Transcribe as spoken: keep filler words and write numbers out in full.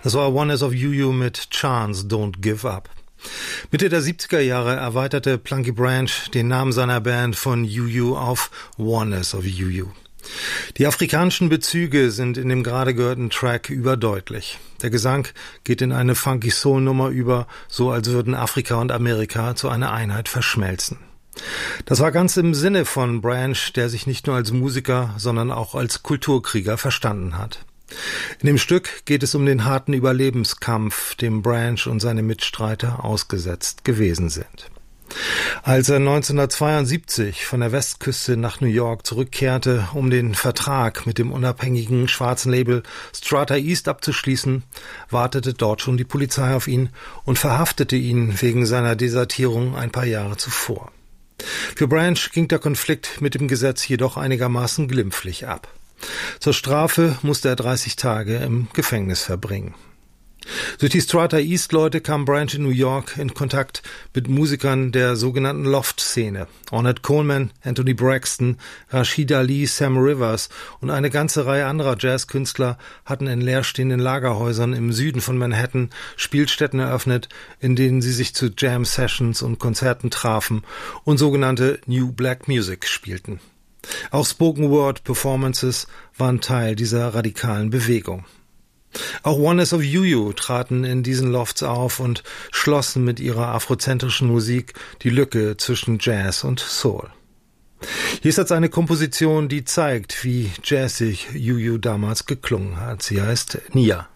Das war Oneness of UU mit Chance, Don't Give Up. Mitte der siebziger Jahre erweiterte Plunky Branch den Namen seiner Band von UU auf Oneness of UU. Die afrikanischen Bezüge sind in dem gerade gehörten Track überdeutlich. Der Gesang geht in eine funky Soul-Nummer über, so als würden Afrika und Amerika zu einer Einheit verschmelzen. Das war ganz im Sinne von Branch, der sich nicht nur als Musiker, sondern auch als Kulturkrieger verstanden hat. In dem Stück geht es um den harten Überlebenskampf, dem Branch und seine Mitstreiter ausgesetzt gewesen sind. Als er neunzehnhundertzweiundsiebzig von der Westküste nach New York zurückkehrte, um den Vertrag mit dem unabhängigen schwarzen Label Strata East abzuschließen, wartete dort schon die Polizei auf ihn und verhaftete ihn wegen seiner Desertierung ein paar Jahre zuvor. Für Branch ging der Konflikt mit dem Gesetz jedoch einigermaßen glimpflich ab. Zur Strafe musste er dreißig Tage im Gefängnis verbringen. Durch die Strata East-Leute kam Branch in New York in Kontakt mit Musikern der sogenannten Loft-Szene. Ornette Coleman, Anthony Braxton, Rashida Lee, Sam Rivers und eine ganze Reihe anderer Jazzkünstler hatten in leerstehenden Lagerhäusern im Süden von Manhattan Spielstätten eröffnet, in denen sie sich zu Jam-Sessions und Konzerten trafen und sogenannte New Black Music spielten. Auch Spoken-Word-Performances waren Teil dieser radikalen Bewegung. Auch Oneness of UU traten in diesen Lofts auf und schlossen mit ihrer afrozentrischen Musik die Lücke zwischen Jazz und Soul. Hier ist jetzt eine Komposition, die zeigt, wie jazzig UU damals geklungen hat. Sie heißt Nia.